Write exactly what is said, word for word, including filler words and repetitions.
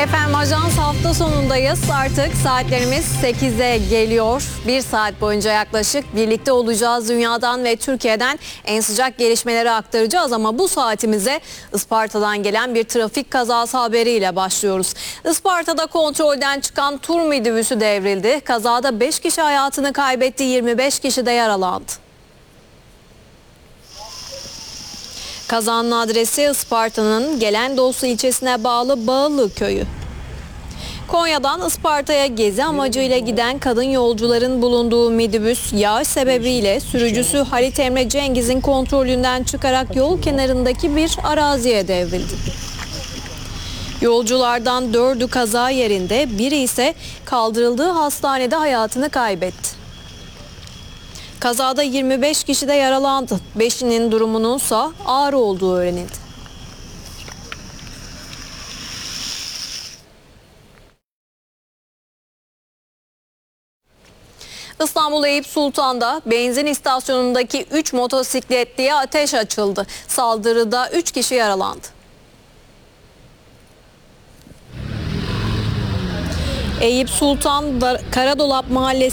Efendim Ajans hafta sonundayız. Artık saatlerimiz sekize geliyor. Bir saat boyunca yaklaşık birlikte olacağız. Dünyadan ve Türkiye'den en sıcak gelişmeleri aktaracağız. Ama bu saatimize Isparta'dan gelen bir trafik kazası haberiyle başlıyoruz. Isparta'da kontrolden çıkan tur minibüsü devrildi. Kazada beş kişi hayatını kaybetti, yirmi beş kişi de yaralandı. Kazanın adresi Isparta'nın Gelendoslu ilçesine bağlı Bağlı köyü. Konya'dan Isparta'ya gezi amacıyla giden kadın yolcuların bulunduğu minibüs yağış sebebiyle sürücüsü Halit Emre Cengiz'in kontrolünden çıkarak yol kenarındaki bir araziye devrildi. Yolculardan dördü kaza yerinde, biri ise kaldırıldığı hastanede hayatını kaybetti. Kazada yirmi beş kişi de yaralandı. beşinin durumununsa ağır olduğu öğrenildi. İstanbul Eyüp Sultan'da benzin istasyonundaki üç motosikletliye ateş açıldı. Saldırıda üç kişi yaralandı. Eyüp Sultan Karadolap Mahallesi